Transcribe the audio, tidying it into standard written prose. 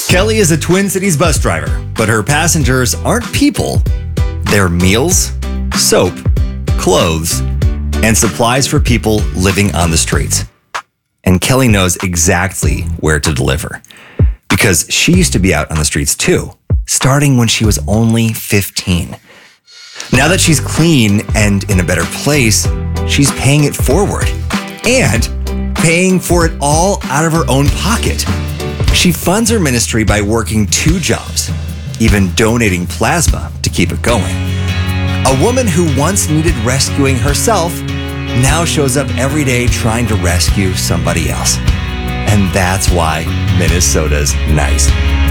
Kelly is a Twin Cities bus driver, but her passengers aren't people. They're meals, soap, clothes, and supplies for people living on the streets. And Kelly knows exactly where to deliver because she used to be out on the streets too, starting when she was only 15. Now that she's clean and in a better place, she's paying it forward and paying for it all out of her own pocket. She funds her ministry by working 2 jobs, even donating plasma to keep it going. A woman who once needed rescuing herself now shows up every day trying to rescue somebody else. And that's why Minnesota's nice.